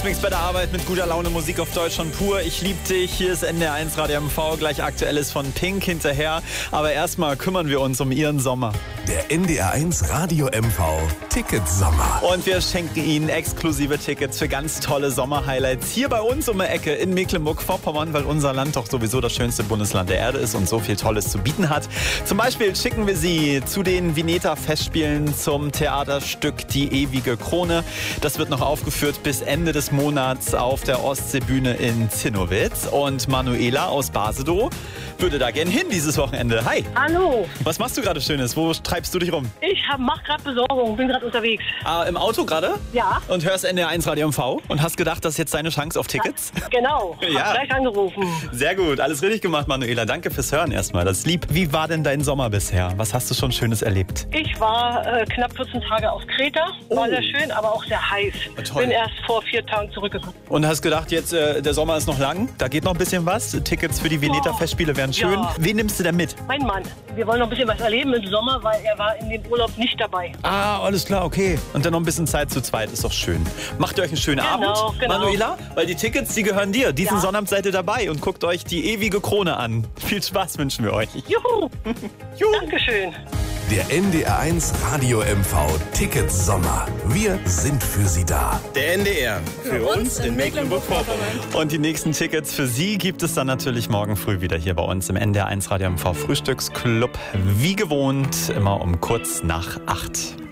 Mix bei der Arbeit mit guter Laune, Musik auf Deutschland pur. Ich lieb dich. Hier ist NDR1 Radio MV. Gleich Aktuelles von Pink hinterher. Aber erstmal kümmern wir uns um Ihren Sommer. Der NDR1 Radio MV Ticketsommer. Und wir schenken Ihnen exklusive Tickets für ganz tolle Sommerhighlights hier bei uns um die Ecke in Mecklenburg-Vorpommern, weil unser Land doch sowieso das schönste Bundesland der Erde ist und so viel Tolles zu bieten hat. Zum Beispiel schicken wir Sie zu den Vineta-Festspielen zum Theaterstück Die ewige Krone. Das wird noch aufgeführt bis Ende des Monats auf der Ostseebühne in Zinnowitz. Und Manuela aus Basedow würde da gern hin dieses Wochenende. Hi! Hallo, Was machst du gerade Schönes? Wo treibst du dich rum? ich mach gerade Besorgung, bin gerade unterwegs. Im Auto gerade? Ja, Und hörst NDR1 Radio MV und hast gedacht, das ist jetzt deine Chance auf Tickets? genau. Ja. Hab gleich angerufen. Sehr gut, alles richtig gemacht, Manuela. Danke fürs Hören erstmal, das ist lieb. Wie war denn dein Sommer bisher? Was hast du schon Schönes erlebt? Ich war knapp 14 Tage auf Kreta. War sehr schön, aber auch sehr heiß. Toll. Bin erst vor 4 Tagen zurückgekommen. Und hast gedacht, jetzt der Sommer ist noch lang, da geht noch ein bisschen was. Tickets für die Veneta-Festspiele wären schön. Ja. Wen nimmst du denn mit? Mein Mann, wir wollen noch ein bisschen was erleben im Sommer, weil er war in dem Urlaub nicht dabei. Ah, alles klar, okay. Und dann noch ein bisschen Zeit zu zweit, ist doch schön. Macht ihr euch einen schönen Abend, Genau. Manuela, weil die Tickets, die gehören dir. Diesen Ja. Sonnabend seid ihr dabei und guckt euch die ewige Krone an. Viel Spaß wünschen wir euch. Juhu, Juhu. Dankeschön. Der NDR1 Radio MV Ticketsommer. Wir sind für Sie da. Der NDR. Für uns in Mecklenburg-Vorpommern. Und die nächsten Tickets für Sie gibt es dann natürlich morgen früh wieder hier bei uns im NDR1 Radio MV Frühstücksclub. Wie gewohnt, immer um kurz nach 8.